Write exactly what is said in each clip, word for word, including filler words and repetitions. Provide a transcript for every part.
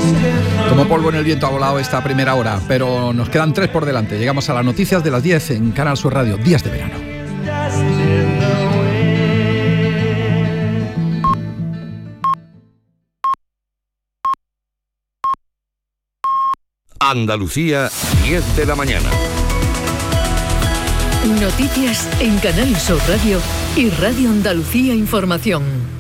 Como polvo en el viento ha volado esta primera hora, pero nos quedan tres por delante. Llegamos a las noticias de las diez en Canal Sur Radio, Días de Verano. Andalucía, diez de la mañana. Noticias en Canal Sur Radio y Radio Andalucía Información.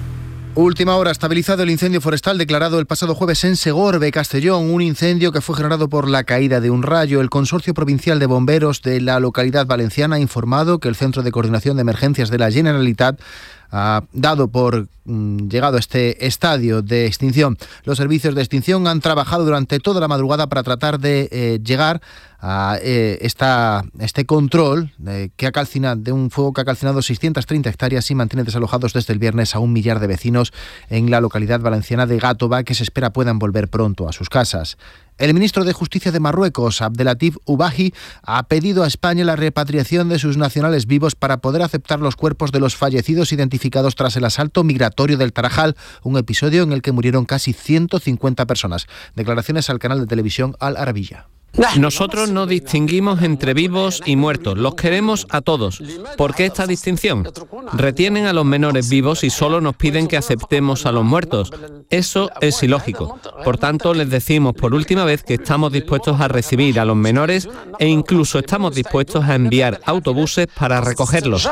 Última hora, estabilizado el incendio forestal declarado el pasado jueves en Segorbe, Castellón, un incendio que fue generado por la caída de un rayo. El Consorcio Provincial de Bomberos de la localidad valenciana ha informado que el Centro de Coordinación de Emergencias de la Generalitat ha dado por mm, llegado a este estadio de extinción. Los servicios de extinción han trabajado durante toda la madrugada para tratar de eh, llegar a eh, esta, este control eh, que ha calcinado, de un fuego que ha calcinado seiscientas treinta hectáreas y mantiene desalojados desde el viernes a un millar de vecinos en la localidad valenciana de Gátova, que se espera puedan volver pronto a sus casas. El ministro de Justicia de Marruecos, Abdelatif Ubahi, ha pedido a España la repatriación de sus nacionales vivos para poder aceptar los cuerpos de los fallecidos identificados tras el asalto migratorio del Tarajal, un episodio en el que murieron casi ciento cincuenta personas. Declaraciones al canal de televisión Al Arabiya. Nosotros no distinguimos entre vivos y muertos, los queremos a todos. ¿Por qué esta distinción? Retienen a los menores vivos y solo nos piden que aceptemos a los muertos. Eso es ilógico. Por tanto, les decimos por última vez que estamos dispuestos a recibir a los menores e incluso estamos dispuestos a enviar autobuses para recogerlos.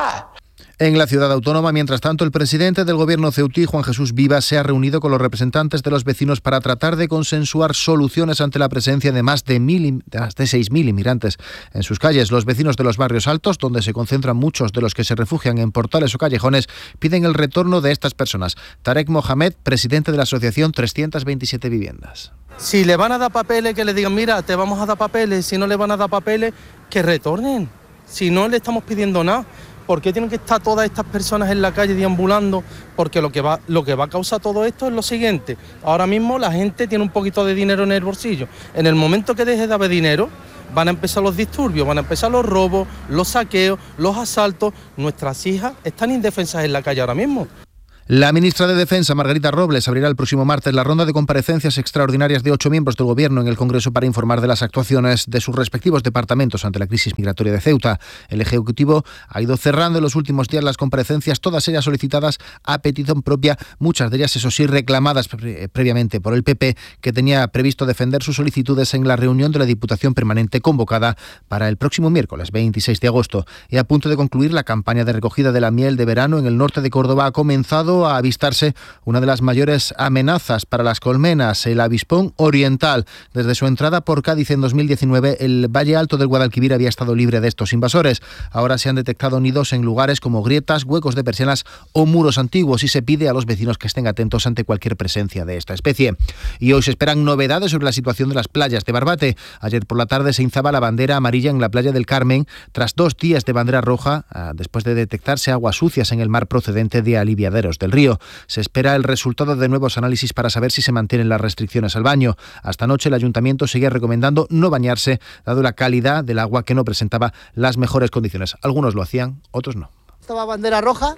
En la ciudad autónoma, mientras tanto, el presidente del gobierno ceutí, Juan Jesús Vivas, se ha reunido con los representantes de los vecinos para tratar de consensuar soluciones ante la presencia de más de, mil, de seis mil inmigrantes en sus calles. Los vecinos de los barrios altos, donde se concentran muchos de los que se refugian en portales o callejones, piden el retorno de estas personas. Tarek Mohamed, presidente de la asociación trescientas veintisiete Viviendas. Si le van a dar papeles, que le digan, mira, te vamos a dar papeles. Si no le van a dar papeles, que retornen. Si no le estamos pidiendo nada. ¿Por qué tienen que estar todas estas personas en la calle deambulando? Porque lo que va, lo que va a causar todo esto es lo siguiente. Ahora mismo la gente tiene un poquito de dinero en el bolsillo. En el momento que deje de haber dinero, van a empezar los disturbios, van a empezar los robos, los saqueos, los asaltos. Nuestras hijas están indefensas en la calle ahora mismo. La ministra de Defensa, Margarita Robles, abrirá el próximo martes la ronda de comparecencias extraordinarias de ocho miembros del Gobierno en el Congreso para informar de las actuaciones de sus respectivos departamentos ante la crisis migratoria de Ceuta. El Ejecutivo ha ido cerrando en los últimos días las comparecencias, todas ellas solicitadas a petición propia, muchas de ellas, eso sí, reclamadas pre- previamente por el P P, que tenía previsto defender sus solicitudes en la reunión de la Diputación Permanente convocada para el próximo miércoles veintiséis de agosto. Y a punto de concluir, la campaña de recogida de la miel de verano en el norte de Córdoba ha comenzado a avistarse una de las mayores amenazas para las colmenas, el avispón oriental. Desde su entrada por Cádiz en dos mil diecinueve, el Valle Alto del Guadalquivir había estado libre de estos invasores. Ahora se han detectado nidos en lugares como grietas, huecos de persianas o muros antiguos y se pide a los vecinos que estén atentos ante cualquier presencia de esta especie. Y hoy se esperan novedades sobre la situación de las playas de Barbate. Ayer por la tarde se izaba la bandera amarilla en la playa del Carmen tras dos días de bandera roja después de detectarse aguas sucias en el mar procedente de Aliviaderos del Río. Se espera el resultado de nuevos análisis para saber si se mantienen las restricciones al baño. Hasta anoche el ayuntamiento seguía recomendando no bañarse, dado la calidad del agua que no presentaba las mejores condiciones. Algunos lo hacían, otros no. Estaba bandera roja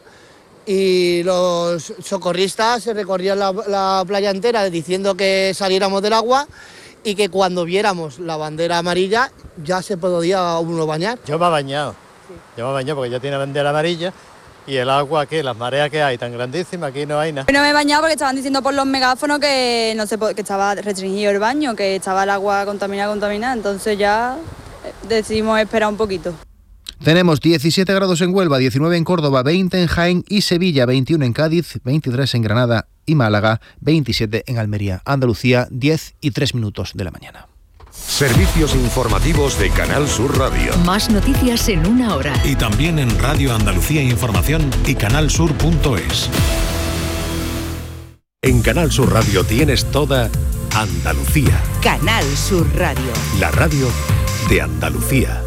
y los socorristas se recorrían la, la playa entera diciendo que saliéramos del agua y que cuando viéramos la bandera amarilla ya se podía uno bañar. Yo me he bañado, sí. Yo me he bañado porque ya tiene bandera amarilla. Y el agua, que las mareas que hay tan grandísimas, aquí no hay nada. No me he bañado porque estaban diciendo por los megáfonos que no se que estaba restringido el baño, que estaba el agua contaminada, contaminada, entonces ya decidimos esperar un poquito. Tenemos diecisiete grados en Huelva, diecinueve en Córdoba, veinte en Jaén y Sevilla, veintiuno en Cádiz, veintitrés en Granada y Málaga, veintisiete en Almería. Andalucía, diez y tres minutos de la mañana. Servicios informativos de Canal Sur Radio. Más noticias en una hora. Y también en Radio Andalucía Información y canalsur punto es. En Canal Sur Radio tienes toda Andalucía. Canal Sur Radio. La radio de Andalucía.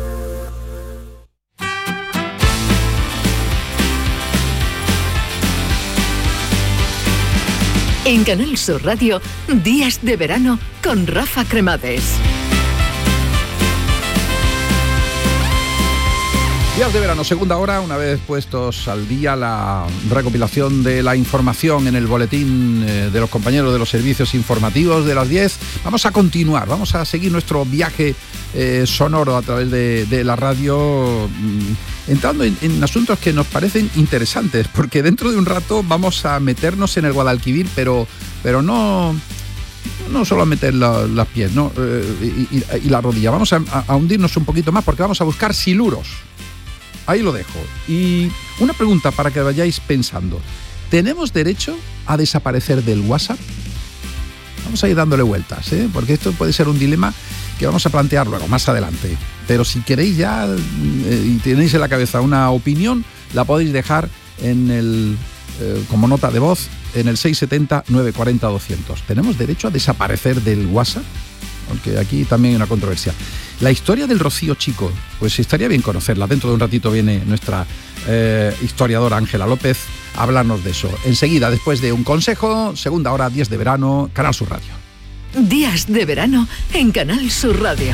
En Canal Sur Radio, Días de Verano con Rafa Cremades. Días de verano, segunda hora, una vez puestos al día la recopilación de la información en el boletín eh, de los compañeros de los servicios informativos de las diez. Vamos a continuar, vamos a seguir nuestro viaje eh, sonoro a través de, de la radio, mmm, entrando en, en asuntos que nos parecen interesantes, porque dentro de un rato vamos a meternos en el Guadalquivir, pero, pero no... no solo a meter la, las pies, ¿no? Eh, y, y, y la rodilla, vamos a, a hundirnos un poquito más porque vamos a buscar siluros. Ahí lo dejo. Y una pregunta para que vayáis pensando. ¿Tenemos derecho a desaparecer del WhatsApp? Vamos a ir dándole vueltas, ¿eh? Porque esto puede ser un dilema que vamos a plantear luego, más adelante. Pero si queréis ya eh, y tenéis en la cabeza una opinión, la podéis dejar en el, eh, como nota de voz en el seis siete cero, nueve cuatro cero, doscientos. ¿Tenemos derecho a desaparecer del WhatsApp? Aunque aquí también hay una controversia. La historia del Rocío Chico, pues estaría bien conocerla. Dentro de un ratito viene nuestra eh, historiadora Ángela López a hablarnos de eso. Enseguida, después de un consejo, segunda hora, diez de verano, Canal Sur Radio. Días de verano en Canal Sur Radio.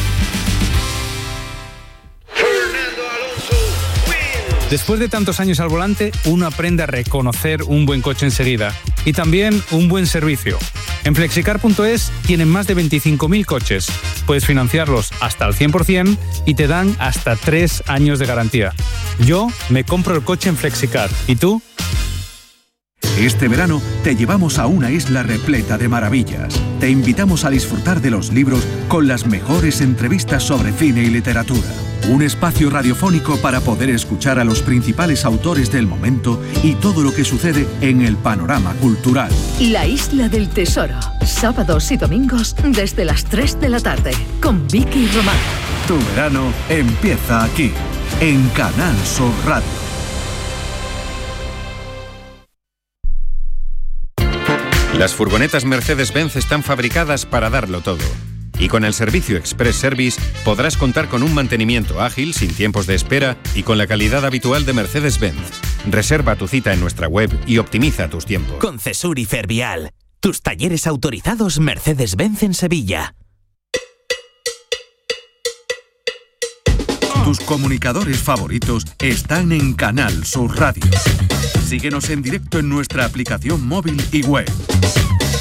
Después de tantos años al volante, uno aprende a reconocer un buen coche enseguida y también un buen servicio. En flexicar punto es tienen más de veinticinco mil coches. Puedes financiarlos hasta al cien por ciento y te dan hasta tres años de garantía. Yo me compro el coche en Flexicar. ¿Y tú? Este verano te llevamos a una isla repleta de maravillas. Te invitamos a disfrutar de los libros con las mejores entrevistas sobre cine y literatura. Un espacio radiofónico para poder escuchar a los principales autores del momento y todo lo que sucede en el panorama cultural. La Isla del Tesoro, sábados y domingos desde las tres de la tarde, con Vicky Román. Tu verano empieza aquí, en Canal Sur Radio. Las furgonetas Mercedes-Benz están fabricadas para darlo todo. Y con el servicio Express Service podrás contar con un mantenimiento ágil, sin tiempos de espera y con la calidad habitual de Mercedes-Benz. Reserva tu cita en nuestra web y optimiza tus tiempos. Con Cesur y Fervial, tus talleres autorizados Mercedes-Benz en Sevilla. Tus comunicadores favoritos están en Canal Sur Radio. Síguenos en directo en nuestra aplicación móvil y web.